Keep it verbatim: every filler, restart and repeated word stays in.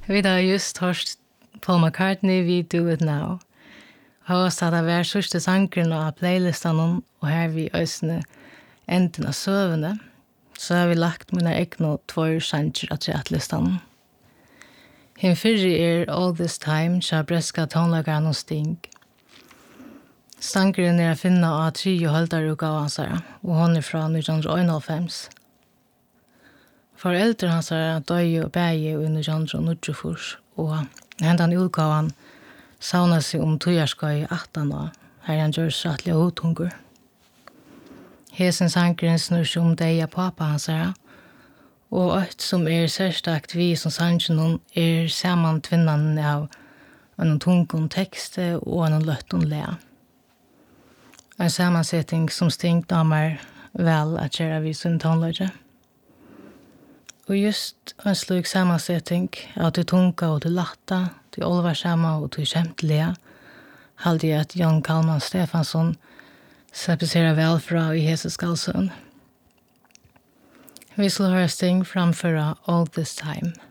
Vi har just hørt Paul McCartney, We Do It Now. Høyest at det var sørste sangeren av playlistene, og her vi øsne enden av søvende, så har vi lagt mine egne tvær sanger av tretlistene. Hinn fyrre er All This Time, så breska tonlageren og Sting. Sangeren er å finne av tre og holderutgaven seg, og hun er fra nitton einoghalvfems. Foreldre hans er døye og bæge i nitton nittiofyra, og hendan utgaven savner seg om tøyarskøy attan år, her han gjør sattelig hotungur. Hesen sangeren snur seg om deg av pappa hans er, og alt som er særstakt vi som sangeren er saman tvinnan av en tungon tekste og en løtton lea. En sammansetning som Sting damer vel at gjøre vi sin tonløyre. Og just en slik sammansetning av til tunga og til latta, til olvarsamma og til kjemtelige, halde jeg at Jan Kalman Stefansson sepiserer vel fra i Hese Skalsøen. Vi skal høre Sting framføre All This Time.